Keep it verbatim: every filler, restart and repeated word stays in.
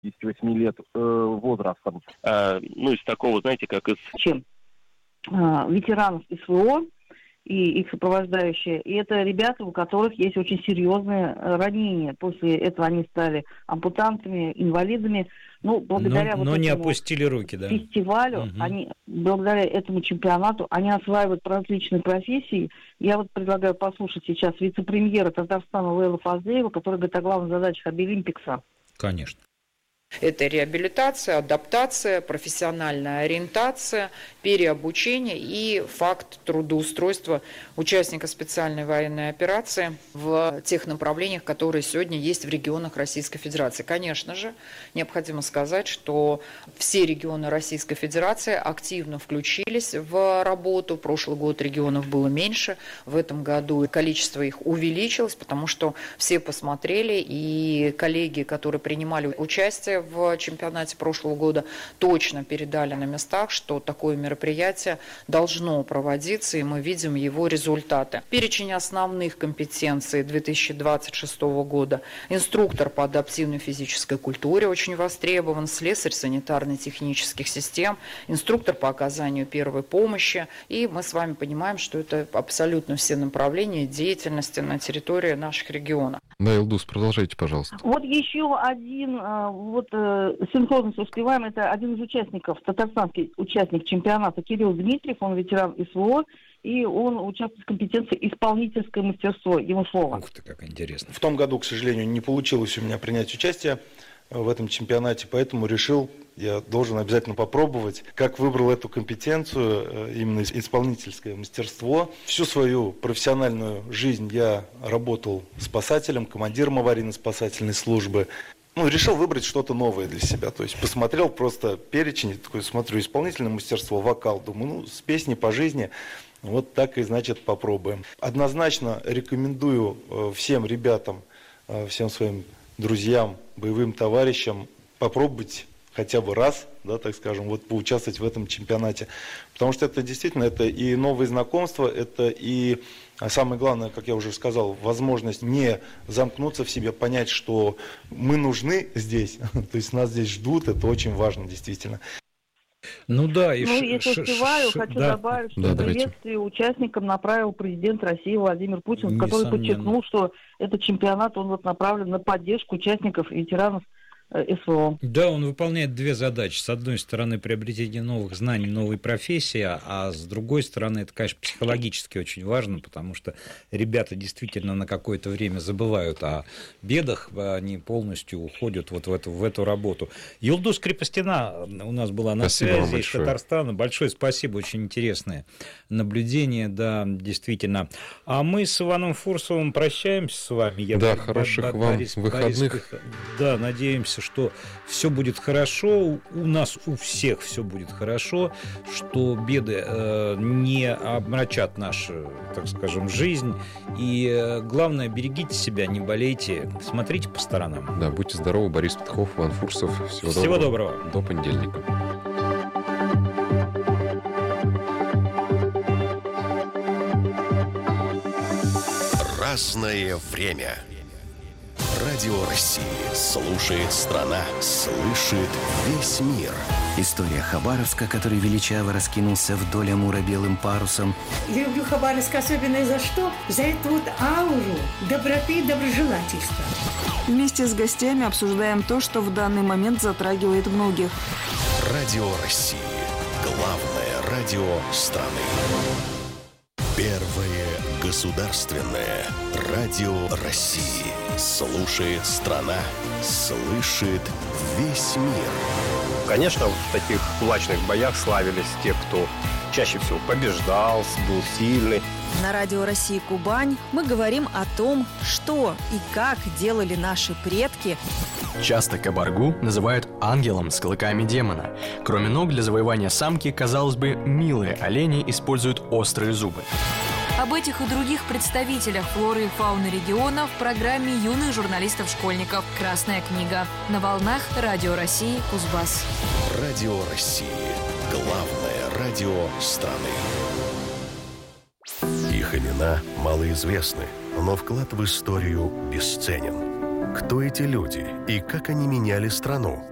пятидесяти восьми лет э, возрастом. А, ну, из такого, знаете, как из... Чем? А, ветеранов СВО и их сопровождающие. И это ребята, у которых есть очень серьезные ранения. После этого они стали ампутантами, инвалидами. Ну, благодаря но, вот но не этому опустили руки, да. фестивалю, угу. они, благодаря этому чемпионату, они осваивают различные профессии. Я вот предлагаю послушать сейчас вице-премьера Татарстана Лейлу Фаздееву, которая говорит о главных задачах Обилимпикса. Конечно. Это реабилитация, адаптация, профессиональная ориентация, переобучение и факт трудоустройства участника специальной военной операции в тех направлениях, которые сегодня есть в регионах Российской Федерации. Конечно же, необходимо сказать, что все регионы Российской Федерации активно включились в работу. Прошлый год регионов было меньше, в этом году количество их увеличилось, потому что все посмотрели, и коллеги, которые принимали участие в чемпионате прошлого года, точно передали на местах, что такое мероприятие должно проводиться, и мы видим его результаты. Перечень основных компетенций две тысячи двадцать шестого года. Инструктор по адаптивной физической культуре очень востребован, слесарь санитарно-технических систем, инструктор по оказанию первой помощи. И мы с вами понимаем, что это абсолютно все направления деятельности на территории наших регионов. Да, Илдус, продолжайте, пожалуйста. Вот еще один, вот синхронность успеваем, это один из участников, татарстанский участник чемпионата Кирилл Дмитриев, он ветеран СВО, и он участвует в компетенции исполнительское мастерство, ему слово. Ух ты, как интересно. В том году, к сожалению, не получилось у меня принять участие в этом чемпионате, поэтому решил, я должен обязательно попробовать, как выбрал эту компетенцию, именно исполнительское мастерство. Всю свою профессиональную жизнь я работал спасателем, командиром аварийно-спасательной службы. Ну, решил выбрать что-то новое для себя. То есть посмотрел просто перечень, такой смотрю, исполнительное мастерство, вокал. Думаю, ну, с песней по жизни, вот так и, значит, попробуем. Однозначно рекомендую всем ребятам, всем своим друзьям, боевым товарищам попробовать хотя бы раз, да, так скажем, вот поучаствовать в этом чемпионате. Потому что это действительно, это и новые знакомства, это и, а самое главное, как я уже сказал, возможность не замкнуться в себе, понять, что мы нужны здесь, то есть нас здесь ждут, это очень важно действительно. Ну да, и ну, ш- если ш- успеваю, ш- хочу да. добавить, что Да, приветствие участникам направил президент России Владимир Путин, который Несомненно. подчеркнул, что этот чемпионат, он вот направлен на поддержку участников и ветеранов СВО. Да, он выполняет две задачи. С одной стороны, приобретение новых знаний, новой профессии, а с другой стороны, это, конечно, психологически очень важно, потому что ребята действительно на какое-то время забывают о бедах, они полностью уходят вот в эту, в эту работу. Юлдус Крепостина у нас была на спасибо связи из Татарстана. Большое спасибо, очень интересное наблюдение, да, действительно. А мы с Иваном Фурсовым прощаемся с вами. Я да, Б- хороших Б- вам Борис, выходных. Борис, да, надеемся, что все будет хорошо, у нас у всех все будет хорошо, что беды э, не омрачат нашу, так скажем, жизнь. И э, главное, берегите себя, не болейте, смотрите по сторонам. Да, будьте здоровы, Борис Петухов, Иван Фурсов. Всего, Всего доброго. доброго. До понедельника. Разное время. Радио России слушает страна, слышит весь мир. История Хабаровска, который величаво раскинулся вдоль Амура белым парусом. Я люблю Хабаровск особенно за что? За эту вот ауру доброты и доброжелательства. Вместе с гостями обсуждаем то, что в данный момент затрагивает многих. Радио России. Главное радио страны. Первое государственное радио России. Слушает страна, слышит весь мир. Конечно, в таких кулачных боях славились те, кто чаще всего побеждал, был сильный. На радио России Кубань мы говорим о том, что и как делали наши предки. Часто кабаргу называют ангелом с клыками демона. Кроме ног, для завоевания самки, казалось бы, милые олени используют острые зубы. Об этих и других представителях флоры и фауны региона в программе юных журналистов-школьников «Красная книга» на волнах Радио России Кузбасс. Радио России. Главное радио страны. Их имена малоизвестны, но вклад в историю бесценен. Кто эти люди и как они меняли страну?